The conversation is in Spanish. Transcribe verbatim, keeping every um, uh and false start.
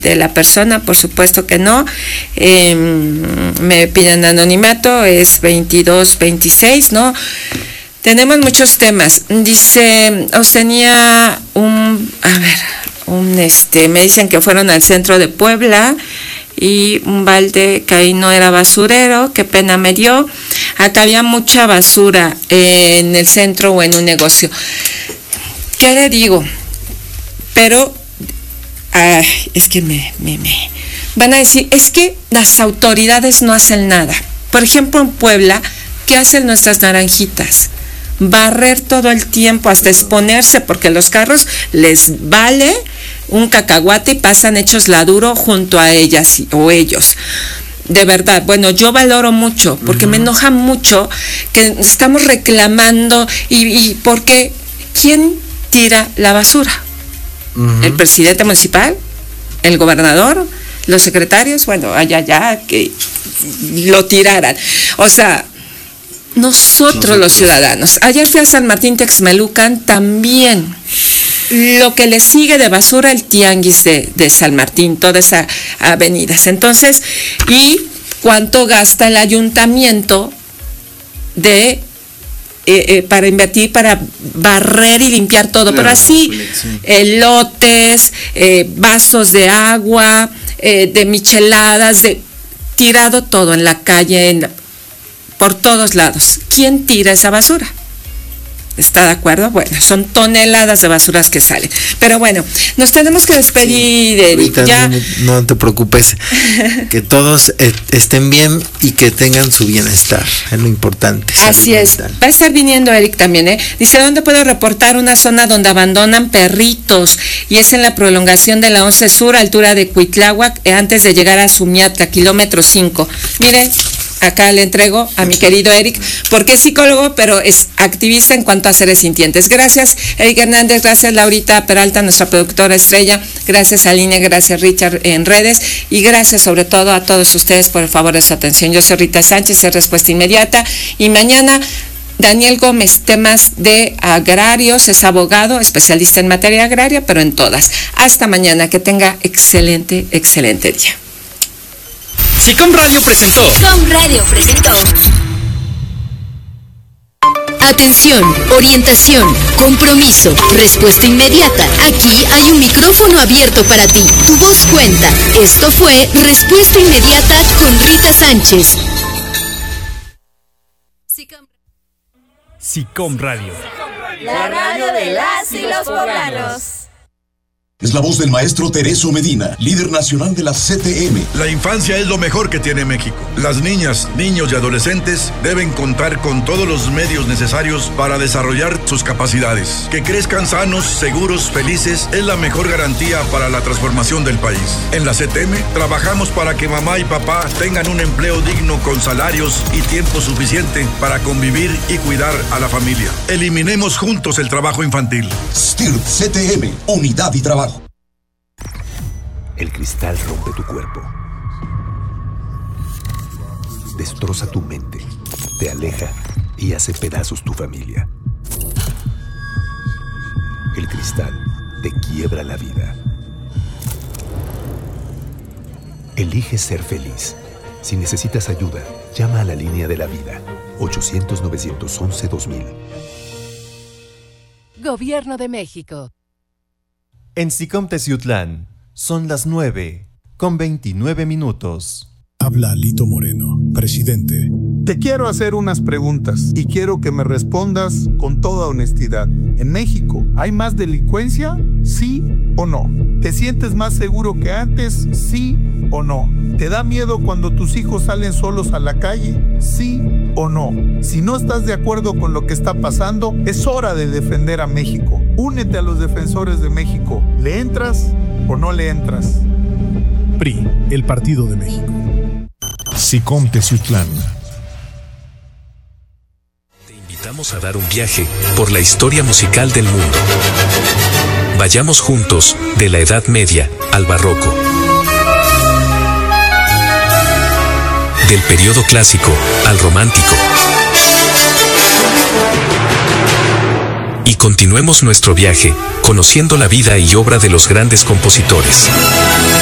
de la persona, por supuesto que no. Eh, me piden anonimato, es veintidós veintiséis, ¿no? Tenemos muchos temas. Dice, os tenía un, a ver, un este, me dicen que fueron al centro de Puebla y un balde que ahí no era basurero, qué pena me dio. Acá había mucha basura en el centro o en un negocio. ¿Qué le digo? Pero Ay, es que me, me, me van a decir, es que las autoridades no hacen nada. Por ejemplo, en Puebla, ¿qué hacen nuestras naranjitas? Barrer todo el tiempo hasta exponerse, porque los carros les vale un cacahuate y pasan hechos laduro junto a ellas o ellos. De verdad, bueno, yo valoro mucho, porque uh-huh. me enoja mucho que estamos reclamando y, y porque ¿quién tira la basura? Uh-huh. El presidente municipal, el gobernador, los secretarios, bueno, allá ya que lo tiraran. O sea, nosotros, nosotros los ciudadanos. Ayer fui a San Martín Texmelucan, también lo que le sigue de basura el tianguis de, de San Martín, todas esas avenidas. Entonces, ¿y cuánto gasta el ayuntamiento de Eh, eh, para invertir, para barrer y limpiar todo? Claro, pero así, sí. elotes, eh, vasos de agua, eh, de micheladas, de tirado todo en la calle, en la, por todos lados. ¿Quién tira esa basura? ¿Está de acuerdo? Bueno, son toneladas de basuras que salen. Pero bueno, nos tenemos que despedir, sí, Eric. Ya. No, no te preocupes, que todos eh, estén bien y que tengan su bienestar, es lo importante. Así es. Mental. Va a estar viniendo Eric también, ¿eh? Dice, ¿dónde puedo reportar una zona donde abandonan perritos? Y es en la prolongación de la once Sur, altura de Cuitláhuac, eh, antes de llegar a Sumiatla, kilómetro cinco. Miren, acá le entrego a mi querido Eric, porque es psicólogo, pero es activista en cuanto a seres sintientes. Gracias, Eric Hernández, gracias, Laurita Peralta, nuestra productora estrella, gracias, Aline, gracias, Richard, en redes, y gracias sobre todo a todos ustedes por el favor de su atención. Yo soy Rita Sánchez, es Respuesta Inmediata, y mañana Daniel Gómez, temas de agrarios, es abogado, especialista en materia agraria, pero en todas. Hasta mañana, que tenga excelente, excelente día. SICOM Radio presentó. SICOM Radio presentó. Atención, orientación, compromiso, respuesta inmediata. Aquí hay un micrófono abierto para ti. Tu voz cuenta. Esto fue Respuesta Inmediata con Rita Sánchez. SICOM Radio. La radio de las y los poblanos. Es la voz del maestro Tereso Medina, líder nacional de la C T M. La infancia es lo mejor que tiene México. Las niñas, niños y adolescentes deben contar con todos los medios necesarios para desarrollar sus capacidades. Que crezcan sanos, seguros, felices es la mejor garantía para la transformación del país. En la C T M trabajamos para que mamá y papá tengan un empleo digno con salarios y tiempo suficiente para convivir y cuidar a la familia. Eliminemos juntos el trabajo infantil. S T I R P C T M, unidad y trabajo. El cristal rompe tu cuerpo, destroza tu mente, te aleja y hace pedazos tu familia. El cristal te quiebra la vida. Elige ser feliz. Si necesitas ayuda, llama a la línea de la vida, ochocientos, novecientos once, dos mil. Gobierno de México. En SICOM Teciutlán son las nueve con veintinueve minutos. Habla Lito Moreno, presidente. Te quiero hacer unas preguntas y quiero que me respondas con toda honestidad. ¿En México hay más delincuencia? ¿Sí o no? ¿Te sientes más seguro que antes? ¿Sí o no? ¿Te da miedo cuando tus hijos salen solos a la calle? ¿Sí o no? Si no estás de acuerdo con lo que está pasando, es hora de defender a México. Únete a los defensores de México. ¿Le entras o no le entras? P R I, el Partido de México. SICOM Teciutlán. Te invitamos a dar un viaje por la historia musical del mundo. Vayamos juntos de la Edad Media al Barroco. Del periodo clásico al romántico. Y continuemos nuestro viaje conociendo la vida y obra de los grandes compositores.